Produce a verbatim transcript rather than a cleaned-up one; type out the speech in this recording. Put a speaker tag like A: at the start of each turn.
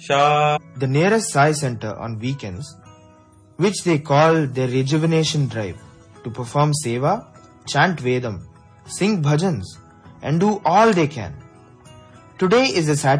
A: Sha.
B: The nearest Sai center on weekends, which they call their rejuvenation drive, to perform seva, chant Vedam, sing bhajans, and do all they can. Today is a Saturday